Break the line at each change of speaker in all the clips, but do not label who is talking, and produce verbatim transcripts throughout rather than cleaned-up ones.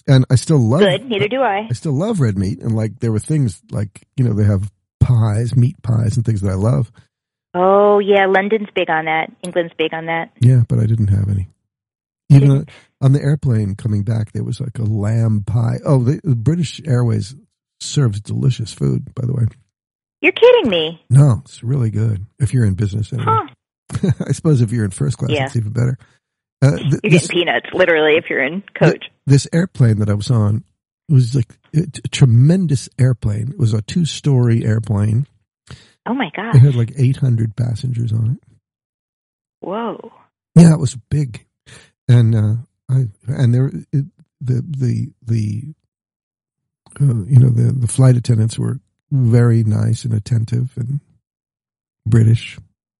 And I still love
Good, neither do I.
I still love red meat. And like, there were things like, you know, they have pies, meat pies and things that I love.
Oh, yeah, London's big on that. England's big on that.
Yeah, but I didn't have any. Even on, on the airplane coming back, there was like a lamb pie. Oh, the, the British Airways serves delicious food, by the way.
You're kidding me.
No, it's really good. If you're in business anyway.
Huh.
I suppose if you're in first class,
Yeah.
it's even better. Uh, th-
You're
this,
getting peanuts, literally, if you're in coach.
th- this airplane that I was on was like a, a tremendous airplane. It was a two-story airplane.
Oh, my gosh.
It had like eight hundred passengers on it.
Whoa.
Yeah, it was big. And uh, I and there it, the the the uh, you know the the flight attendants were very nice and attentive and British.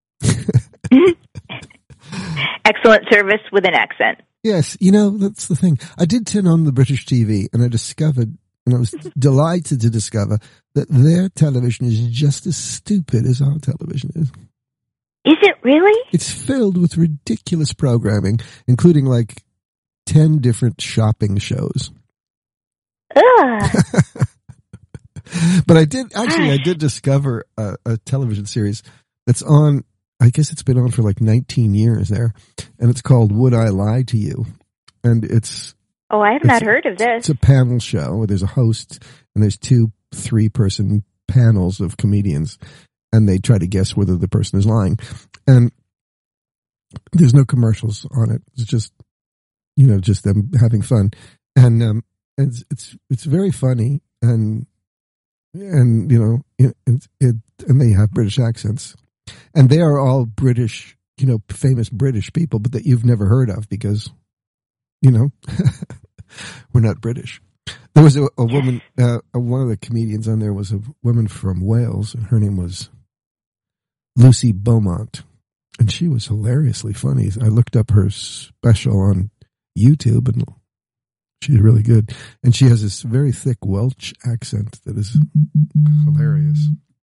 Excellent service with an accent.
Yes, you know, that's the thing. I did turn on the British T V and I discovered, and I was delighted to discover that their television is just as stupid as our television is.
Is it really?
It's filled with ridiculous programming, including like ten different shopping shows.
Ugh.
But I did, actually, I did discover a, a television series that's on, I guess it's been on for like nineteen years there, and it's called Would I Lie to You? And it's...
Oh, I have not heard of this.
It's a panel show where there's a host and there's two three-person panels of comedians, and they try to guess whether the person is lying. And there's no commercials on it. It's just, you know, just them having fun. And um, it's it's it's very funny, and and you know, it, it, it and they have British accents, and they are all British, you know, famous British people, but that you've never heard of because, you know, we're not British. There was a, a woman, uh, one of the comedians on there was a woman from Wales, and her name was Lucy Beaumont, and she was hilariously funny. I looked up her special on YouTube, and she's really good. And she has this very thick Welsh accent that is hilarious.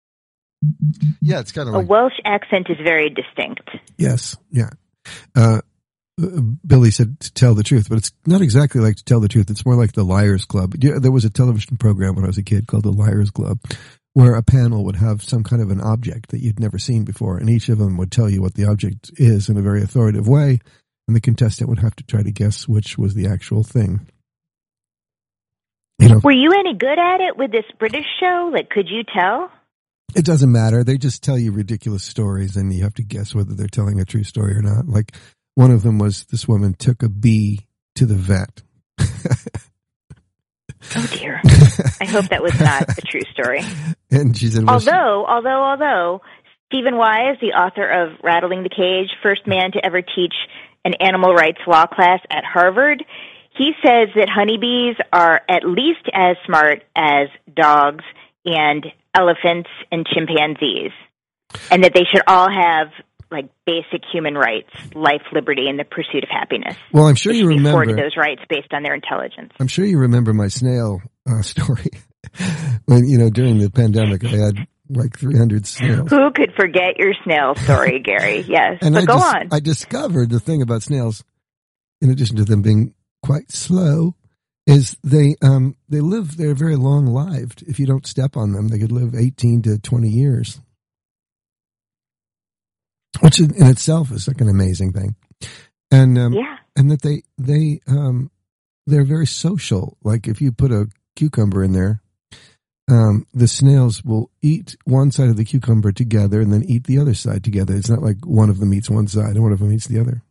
Yeah, it's kind of like...
A Welsh accent is very distinct.
Yes, yeah. Uh, Billy said to tell the truth, but it's not exactly like to tell the truth. It's more like the Liars Club. Yeah, there was a television program when I was a kid called the Liars Club, where a panel would have some kind of an object that you'd never seen before, and each of them would tell you what the object is in a very authoritative way, and the contestant would have to try to guess which was the actual thing. You know,
Were you any good at it with this British show? Like, could you tell?
it doesn't matter. They just tell you ridiculous stories, and you have to guess whether they're telling a true story or not. Like, one of them was this woman took a bee to the vet.
Oh, dear. I hope that was not a true story.
And she said, well,
Although, although, although, Stephen Wise, the author of Rattling the Cage, first man to ever teach an animal rights law class at Harvard, he says that honeybees are at least as smart as dogs and elephants and chimpanzees, and that they should all have like basic human rights, life, liberty, and the pursuit of happiness.
well, I'm sure
They
you
should be
remember.
afforded those rights based on their intelligence.
I'm sure you remember my snail uh, story. When, you know, during the pandemic, I had like three hundred snails.
Who could forget your snail story, Gary? Yes,
And
but
I
go
dis-
on.
I discovered the thing about snails, in addition to them being quite slow, is they um they live, they're very long lived. If you don't step on them, they could live eighteen to twenty years. Which in, in itself is like an amazing thing. And um
Yeah.
and that they they um they're very social. Like if you put a cucumber in there, um the snails will eat one side of the cucumber together and then eat the other side together. It's not like one of them eats one side and one of them eats the other.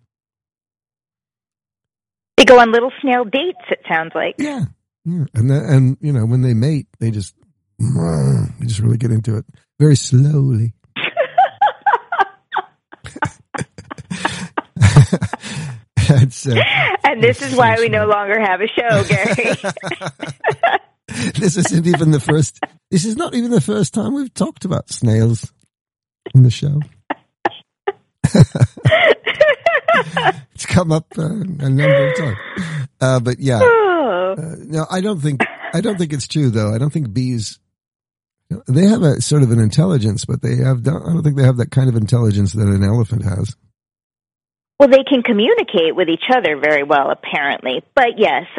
They go on little snail dates, it sounds like.
Yeah. Yeah. And that, and you know, when they mate, they just they just really get into it very slowly. That's, uh,
And this is why we no longer have a show, Gary.
This isn't even the first, this is not even the first time we've talked about snails in the show. It's come up uh, a number of times. Uh, but yeah,
Oh.
uh, no, I don't think, I don't think it's true though. I don't think bees, they have a sort of an intelligence, but they have, I don't think they have that kind of intelligence that an elephant has.
Well, they can communicate with each other very well, apparently. But yes,